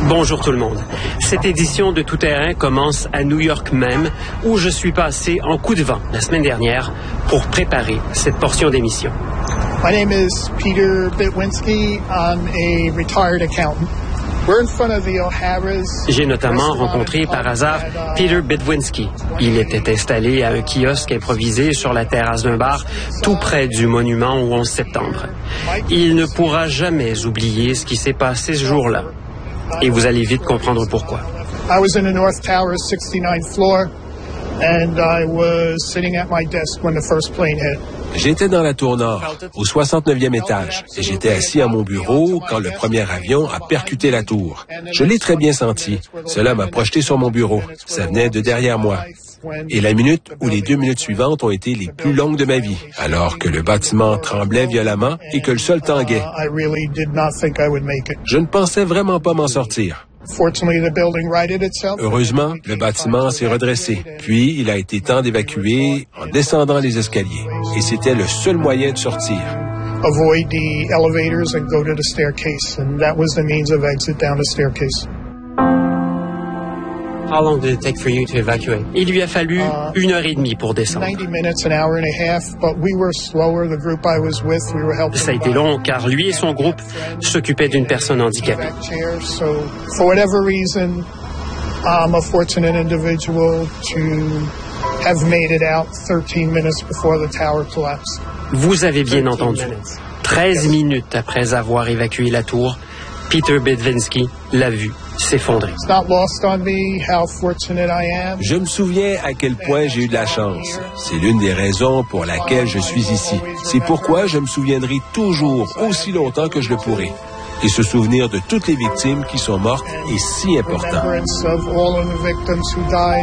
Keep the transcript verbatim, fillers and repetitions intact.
Bonjour tout le monde. Cette édition de Tout Terrain commence à New York même, où je suis passé en coup de vent la semaine dernière pour préparer cette portion d'émission. My name is Peter Bitwinski. I'm a retired accountant. We're in front of the O'Hara's. J'ai notamment rencontré par hasard Peter Bitwinski. Il était installé à un kiosque improvisé sur la terrasse d'un bar, tout près du monument au onze septembre. Il ne pourra jamais oublier ce qui s'est passé ce jour-là. Et vous allez vite comprendre pourquoi. I was in the North Tower, sixty-ninth floor, and I was sitting at my desk when the first plane hit. J'étais dans la tour nord, au soixante-neuvième étage, et j'étais assis à mon bureau quand le premier avion a percuté la tour. Je l'ai très bien senti. Cela m'a projeté sur mon bureau. Ça venait de derrière moi. Et la minute ou les deux minutes suivantes ont été les plus longues de ma vie, alors que le bâtiment tremblait violemment et que le sol tanguait. Je ne pensais vraiment pas m'en sortir. Heureusement, le bâtiment s'est redressé, puis il a été temps d'évacuer en descendant les escaliers. Et c'était le seul moyen de sortir. Avoid the elevators and go to the staircase, and that was the means of exit down the staircase. How long did it take for you to evacuate? Il lui a fallu uh, une heure et demie pour descendre. ninety minutes, an hour and a half, but we were slower. The group I was with, we were helping. Ça a été long car lui et son groupe s'occupaient d'une personne handicapée. So, for whatever reason, I'm a fortunate individual to have made it out thirteen minutes before the tower collapsed. Vous avez bien entendu. treize minutes après avoir évacué la tour, Peter Bitwinski l'a vu s'effondrer. Je me souviens à quel point j'ai eu de la chance. C'est l'une des raisons pour laquelle je suis ici. C'est pourquoi je me souviendrai toujours aussi longtemps que je le pourrai. Et ce souvenir de toutes les victimes qui sont mortes est si important.